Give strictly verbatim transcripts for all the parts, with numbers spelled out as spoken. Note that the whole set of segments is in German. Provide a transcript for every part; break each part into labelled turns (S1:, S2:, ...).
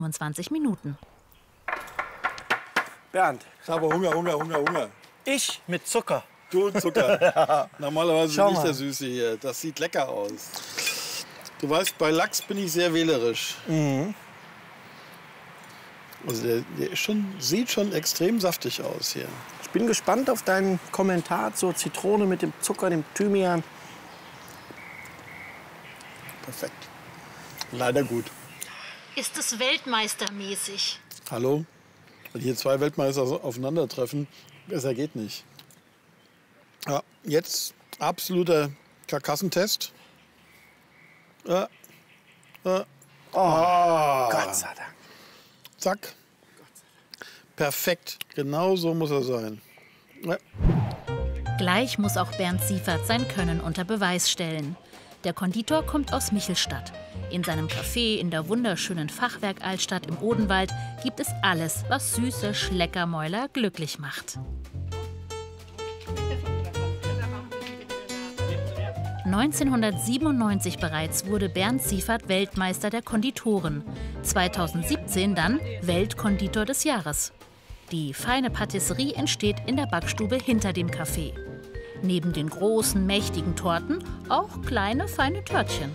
S1: fünfundzwanzig Minuten.
S2: Bernd.
S3: Ich habe Hunger, Hunger, Hunger, Hunger.
S2: Ich mit Zucker.
S3: Du und Zucker. Ja. Normalerweise
S2: Schau
S3: bin ich
S2: mal.
S3: der Süße hier. Das sieht lecker aus. Du weißt, bei Lachs bin ich sehr wählerisch.
S2: Mhm.
S3: Also der, der ist schon, sieht schon extrem saftig aus hier.
S2: Ich bin gespannt auf deinen Kommentar zur Zitrone mit dem Zucker, dem Thymian.
S3: Perfekt. Leider gut.
S1: Ist es weltmeistermäßig?
S3: Hallo? Wenn hier zwei Weltmeister aufeinandertreffen, besser geht nicht. Ja, jetzt absoluter Karkassentest. Ja. Ja.
S2: Oh, Gott sei Dank.
S3: Zack. Perfekt. Genau so muss er sein. Ja.
S1: Gleich muss auch Bernd Siefert sein Können unter Beweis stellen. Der Konditor kommt aus Michelstadt. In seinem Café in der wunderschönen Fachwerk-Altstadt im Odenwald gibt es alles, was süße Schleckermäuler glücklich macht. neunzehnhundertsiebenundneunzig bereits wurde Bernd Siefert Weltmeister der Konditoren. zweitausendsiebzehn dann Weltkonditor des Jahres. Die feine Patisserie entsteht in der Backstube hinter dem Café. Neben den großen, mächtigen Torten auch kleine, feine Törtchen.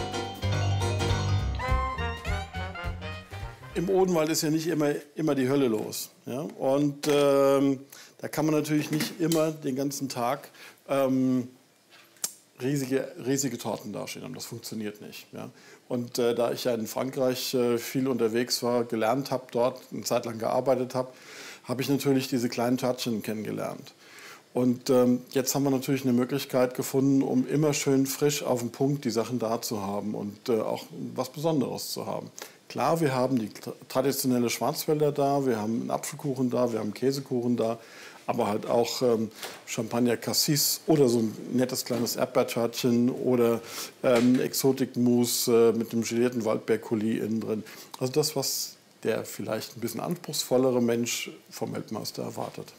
S3: Im Odenwald ist ja nicht immer, immer die Hölle los. Ja? Und ähm, da kann man natürlich nicht immer den ganzen Tag ähm, riesige, riesige Torten dastehen haben. Das funktioniert nicht. Ja? Und äh, da ich ja in Frankreich äh, viel unterwegs war, gelernt habe, dort eine Zeit lang gearbeitet habe, habe ich natürlich diese kleinen Törtchen kennengelernt. Und ähm, jetzt haben wir natürlich eine Möglichkeit gefunden, um immer schön frisch auf den Punkt die Sachen da zu haben und äh, auch was Besonderes zu haben. Klar, wir haben die traditionelle Schwarzwälder da, wir haben einen Apfelkuchen da, wir haben einen Käsekuchen da, aber halt auch ähm, Champagner Cassis oder so ein nettes kleines Erdbeertörtchen oder ähm, Exotikmousse äh, mit einem gelierten Waldbeerkuli innen drin. Also das, was der vielleicht ein bisschen anspruchsvollere Mensch vom Weltmeister erwartet.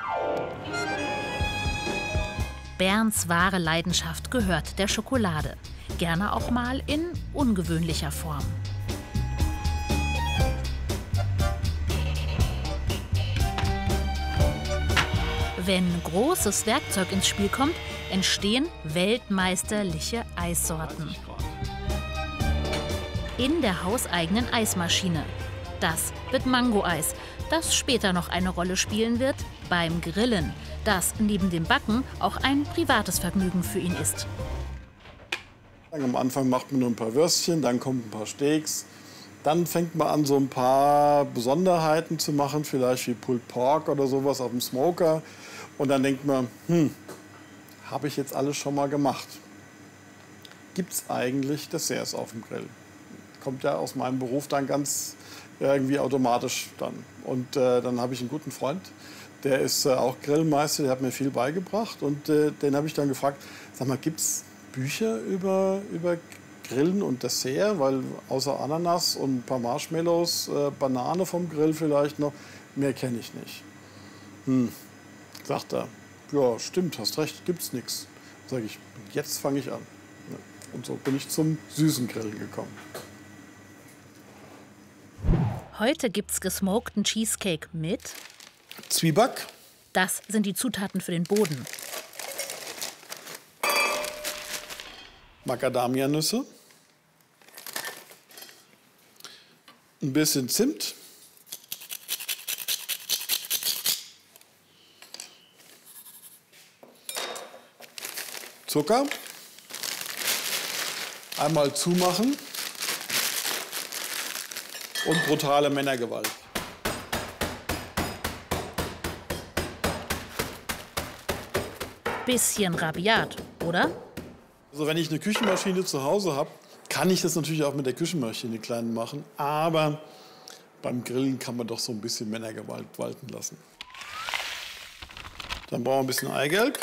S1: Bernds wahre Leidenschaft gehört der Schokolade. Gerne auch mal in ungewöhnlicher Form. Wenn großes Werkzeug ins Spiel kommt, entstehen weltmeisterliche Eissorten. In der hauseigenen Eismaschine. Das wird Mango-Eis, das später noch eine Rolle spielen wird beim Grillen, das neben dem Backen auch ein privates Vergnügen für ihn ist.
S3: Am Anfang macht man nur ein paar Würstchen, dann kommen ein paar Steaks. Dann fängt man an, so ein paar Besonderheiten zu machen, vielleicht wie Pulled Pork oder sowas auf dem Smoker. Und dann denkt man, hm, habe ich jetzt alles schon mal gemacht? Gibt es eigentlich Desserts auf dem Grill? Kommt ja aus meinem Beruf dann ganz irgendwie automatisch dann. Und äh, dann habe ich einen guten Freund, der ist äh, auch Grillmeister, der hat mir viel beigebracht. Und äh, den habe ich dann gefragt, sag mal, gibt es Bücher über, über Grillen und Dessert? Weil außer Ananas und ein paar Marshmallows, äh, Banane vom Grill vielleicht noch, mehr kenne ich nicht. Hm. Sagt er, ja, stimmt, hast recht, gibt's nichts. Sage ich, jetzt fange ich an. Und so bin ich zum süßen Grillen gekommen.
S1: Heute gibt's gesmokten Cheesecake mit
S3: Zwieback.
S1: Das sind die Zutaten für den Boden.
S3: Macadamianüsse. Ein bisschen Zimt. Zucker. Einmal zumachen. Und brutale Männergewalt.
S1: Bisschen rabiat, oder?
S3: Also wenn ich eine Küchenmaschine zu Hause habe, kann ich das natürlich auch mit der Küchenmaschine klein machen. Aber beim Grillen kann man doch so ein bisschen Männergewalt walten lassen. Dann brauchen wir ein bisschen Eigelb.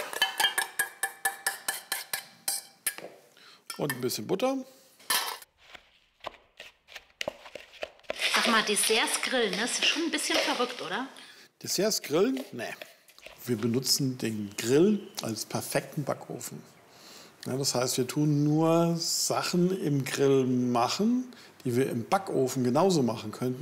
S3: Und ein bisschen Butter.
S1: Sag mal, Desserts grillen, das ist schon ein bisschen verrückt, oder?
S3: Desserts grillen? Nee. Wir benutzen den Grill als perfekten Backofen. Ja, das heißt, wir tun nur Sachen im Grill machen, die wir im Backofen genauso machen könnten.